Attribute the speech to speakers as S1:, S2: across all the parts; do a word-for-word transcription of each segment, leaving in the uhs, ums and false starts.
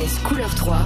S1: S Couleur trois.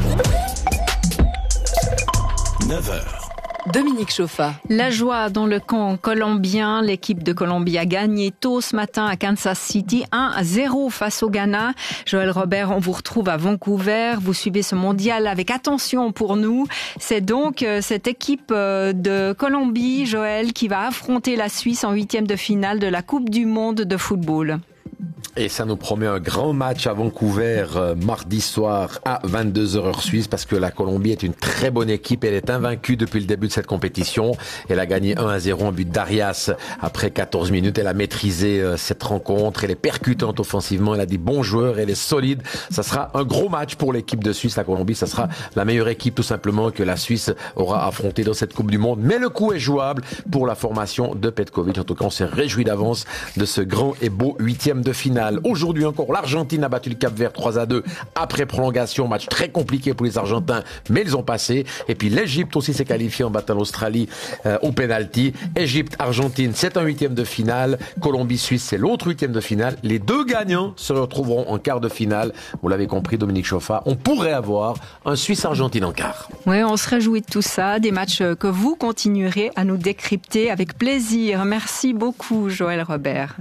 S2: neuf heures.
S3: Dominique Chauffa.
S4: La joie dans le camp colombien. L'équipe de Colombie a gagné tôt ce matin à Kansas City un à zéro face au Ghana. Joël Robert, on vous retrouve à Vancouver. Vous suivez ce mondial avec attention pour nous. C'est donc cette équipe de Colombie, Joël, qui va affronter la Suisse en huitième de finale de la Coupe du Monde de football.
S5: Et ça nous promet un grand match à Vancouver euh, mardi soir à vingt-deux heures heure suisse, parce que la Colombie est une très bonne équipe. Elle est invaincue depuis le début de cette compétition. Elle a gagné un à zéro en but d'Arias après quatorze minutes. Elle a maîtrisé euh, cette rencontre. Elle est percutante offensivement. Elle a des bons joueurs. Elle est solide. Ça sera un gros match pour l'équipe de Suisse. La Colombie, ça sera la meilleure équipe tout simplement que la Suisse aura affrontée dans cette Coupe du Monde. Mais le coup est jouable pour la formation de Petkovic. En tout cas, on s'est réjoui d'avance de ce grand et beau huitième de finale. Aujourd'hui encore, l'Argentine a battu le Cap-Vert trois à deux après prolongation. Match très compliqué pour les Argentins, mais ils ont passé. Et puis l'Égypte aussi s'est qualifiée en battant l'Australie euh, au penalty. Égypte-Argentine, c'est un huitième de finale. Colombie-Suisse, c'est l'autre huitième de finale. Les deux gagnants se retrouveront en quart de finale. Vous l'avez compris, Dominique Chauffa, on pourrait avoir un Suisse-Argentine en quart.
S4: Oui, on se réjouit de tout ça. Des matchs que vous continuerez à nous décrypter avec plaisir. Merci beaucoup, Joël Robert.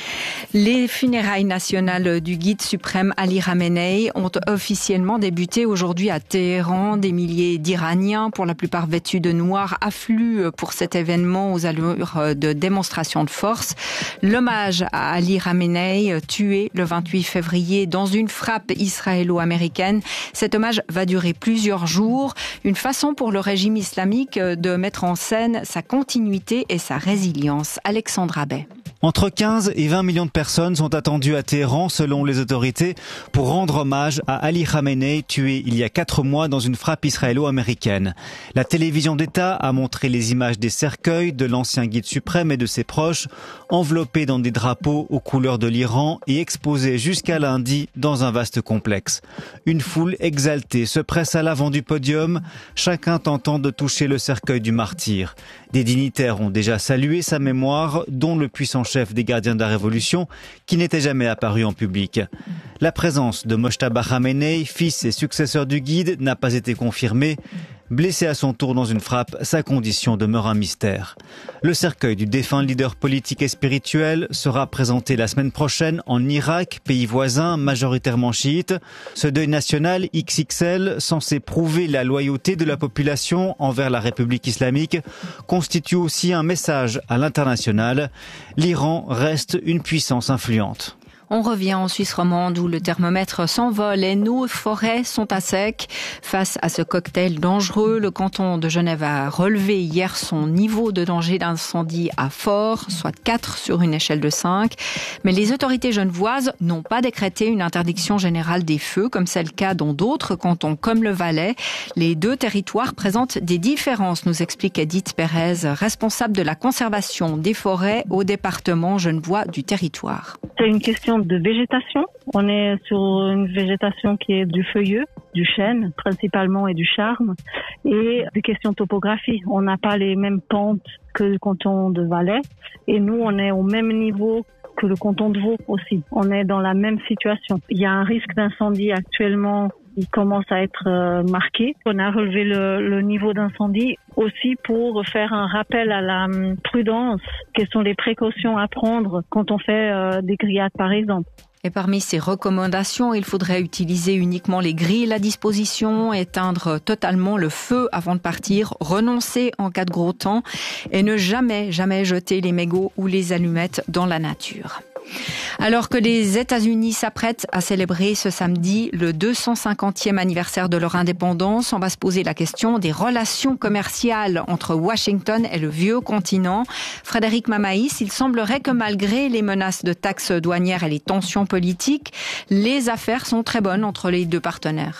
S4: Les funérailles nationales du guide suprême Ali Khamenei ont officiellement débuté aujourd'hui à Téhéran. Des milliers d'Iraniens, pour la plupart vêtus de noir, affluent pour cet événement aux allures de démonstration de force. L'hommage à Ali Khamenei, tué le vingt-huit février dans une frappe israélo-américaine. Cet hommage va durer plusieurs jours. Une façon pour le régime islamique de mettre en scène sa continuité et sa résilience. Alexandra Bay.
S6: Entre quinze et vingt millions de personnes sont attendues à Téhéran, selon les autorités, pour rendre hommage à Ali Khamenei, tué il y a quatre mois dans une frappe israélo-américaine. La télévision d'État a montré les images des cercueils de l'ancien guide suprême et de ses proches, enveloppés dans des drapeaux aux couleurs de l'Iran et exposés jusqu'à lundi dans un vaste complexe. Une foule exaltée se presse à l'avant du podium, chacun tentant de toucher le cercueil du martyr. Des dignitaires ont déjà salué sa mémoire, dont le puissant chef des gardiens de la Révolution, qui n'était jamais apparu en public. La présence de Mojtaba Khamenei, fils et successeur du guide, n'a pas été confirmée. Blessé à son tour dans une frappe, sa condition demeure un mystère. Le cercueil du défunt leader politique et spirituel sera présenté la semaine prochaine en Irak, pays voisin majoritairement chiite. Ce deuil national X X L, censé prouver la loyauté de la population envers la République islamique, constitue aussi un message à l'international. L'Iran reste une puissance influente.
S4: On revient en Suisse romande où le thermomètre s'envole et nos forêts sont à sec. Face à ce cocktail dangereux, le canton de Genève a relevé hier son niveau de danger d'incendie à fort, soit quatre sur une échelle de cinq. Mais les autorités genevoises n'ont pas décrété une interdiction générale des feux, comme c'est le cas dans d'autres cantons comme le Valais. Les deux territoires présentent des différences, nous explique Edith Pérez, responsable de la conservation des forêts au département genevois du territoire.
S7: C'est une question de végétation. On est sur une végétation qui est du feuilleux, du chêne principalement et du charme, et des questions de topographie. On n'a pas les mêmes pentes que le canton de Valais, et nous on est au même niveau que le canton de Vaud aussi. On est dans la même situation. Il y a un risque d'incendie actuellement. Il commence à être euh, marqué. On a relevé le, le niveau d'incendie aussi pour faire un rappel à la um, prudence. Quelles sont les précautions à prendre quand on fait euh, des grillades, par exemple.
S4: Et parmi ces recommandations, il faudrait utiliser uniquement les grilles à disposition, éteindre totalement le feu avant de partir, renoncer en cas de gros temps et ne jamais, jamais jeter les mégots ou les allumettes dans la nature. Alors que les États-Unis s'apprêtent à célébrer ce samedi le deux cent cinquantième anniversaire de leur indépendance, on va se poser la question des relations commerciales entre Washington et le vieux continent. Frédéric Mamaïs, il semblerait que malgré les menaces de taxes douanières et les tensions politiques, les affaires sont très bonnes entre les deux partenaires.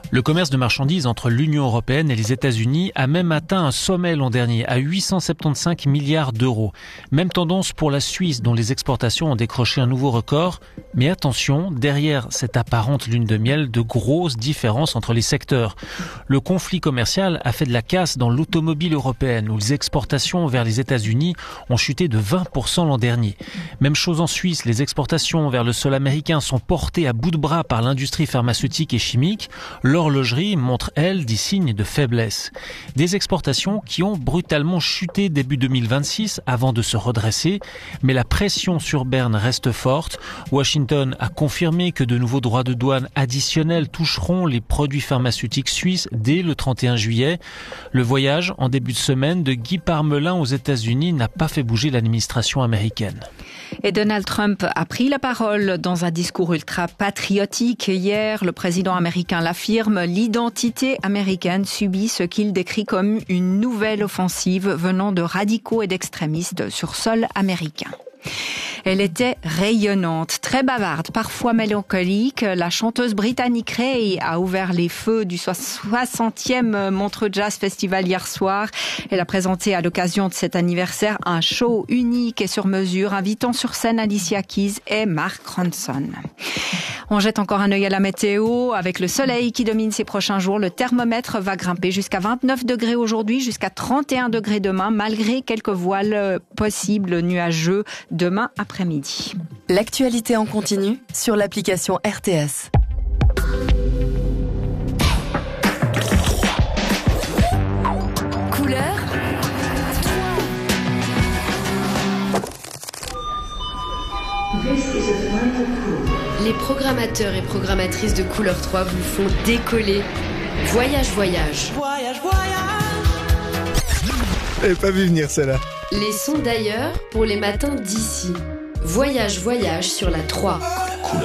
S1: Le commerce de marchandises entre l'Union européenne et les États-Unis a même atteint un sommet l'an dernier à huit cent soixante-quinze milliards d'euros. Même tendance pour la Suisse dont les exportations ont décroché un nouveau record. Mais attention, derrière cette apparente lune de miel, de grosses différences entre les secteurs. Le conflit commercial a fait de la casse dans l'automobile européenne où les exportations vers les États-Unis ont chuté de vingt pour cent l'an dernier. Même chose en Suisse, les exportations vers le sol américain sont portées à bout de bras par l'industrie pharmaceutique et chimique. L'horlogerie montre, elle, des signes de faiblesse. Des exportations qui ont brutalement chuté début deux mille vingt-six avant de se redresser, mais la pression sur Berne reste forte. Washington a confirmé que de nouveaux droits de douane additionnels toucheront les produits pharmaceutiques suisses dès le trente et un juillet. Le voyage en début de semaine de Guy Parmelin aux États-Unis n'a pas fait bouger l'administration américaine.
S4: Et Donald Trump a pris la parole dans un discours ultra-patriotique. Hier, le président américain l'affirme, l'identité américaine subit ce qu'il décrit comme une nouvelle offensive venant de radicaux et d'extrémistes sur sol américain. Elle était rayonnante, très bavarde, parfois mélancolique. La chanteuse britannique Ray a ouvert les feux du soixantième Montreux Jazz Festival hier soir. Elle a présenté à l'occasion de cet anniversaire un show unique et sur mesure, invitant sur scène Alicia Keys et Mark Ronson. On jette encore un œil à la météo. Avec le soleil qui domine ces prochains jours, le thermomètre va grimper jusqu'à vingt-neuf degrés aujourd'hui, jusqu'à trente et un degrés demain, malgré quelques voiles possibles nuageux demain après-midi.
S2: L'actualité en continu sur l'application R T S. Couleur Les programmateurs et programmatrices de Couleur trois vous font décoller. Voyage, voyage.
S3: Voyage, voyage. J'avais pas vu venir celle-là.
S2: Les sons d'ailleurs pour les matins d'ici. Voyage, voyage sur la trois.